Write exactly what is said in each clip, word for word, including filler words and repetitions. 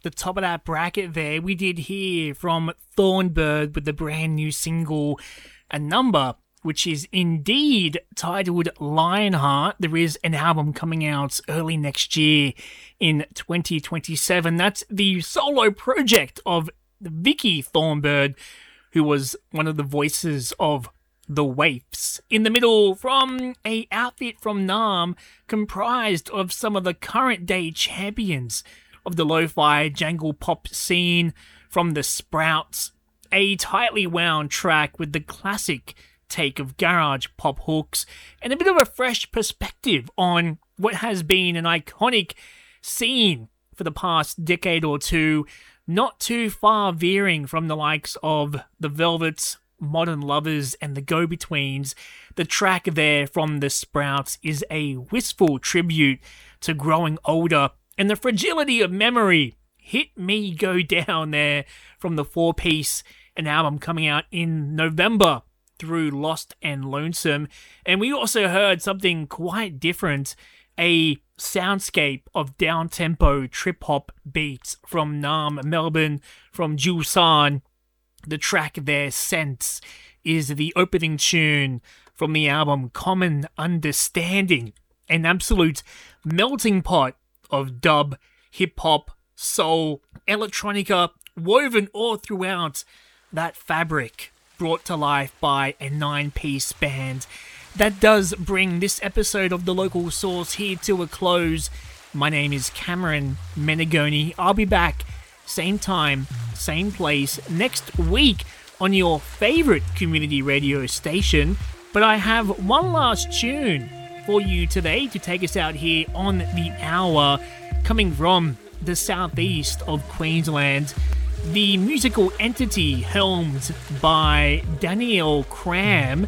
the top of that bracket there, we did hear from Thornbird with the brand new single, A Number, which is indeed titled Lionheart. There is an album coming out early next year in twenty twenty-seven. That's the solo project of Vicky Thornbird, who was one of the voices of The Waifs. In the middle, from a outfit from Naarm, comprised of some of the current day champions of the lo-fi jangle pop scene, from the Sprouts, a tightly wound track with the classic take of garage pop hooks, and a bit of a fresh perspective on what has been an iconic scene for the past decade or two, not too far veering from the likes of the Velvets, Modern Lovers, and the Go-Betweens. The track there from the Sprouts is a wistful tribute to growing older and the fragility of memory. Hit Me Go Down there from the four-piece, an album coming out in November through Lost and Lonesome. And we also heard something quite different, a soundscape of down-tempo trip-hop beats from Naarm, Melbourne, from Julsan. The track there, Sense, is the opening tune from the album Common Understanding, an absolute melting pot of dub, hip-hop, soul, electronica, woven all throughout that fabric, brought to life by a nine-piece band. That does bring this episode of The Local Source here to a close. My name is Cameron Menegoni. I'll be back same time, same place next week on your favorite community radio station. But I have one last tune for you today to take us out here on the hour, coming from the southeast of Queensland. The musical entity helmed by Daniel Cram,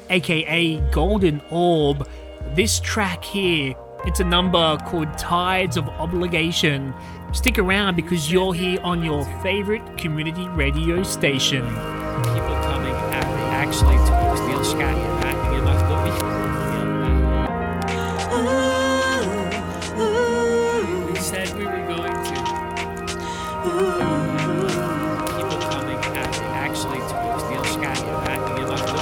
aka Golden Orb. This track here, it's a number called Tides of Obligation. Stick around because you're here on your favorite community radio station. People coming at me, actually, to Neil Scott.